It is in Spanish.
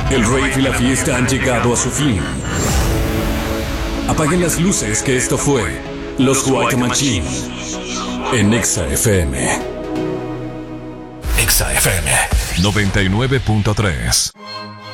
El rave y la fiesta han llegado a su fin. Apaguen las luces, que esto fue Los White Machine en Exa FM. Exa FM 99.3.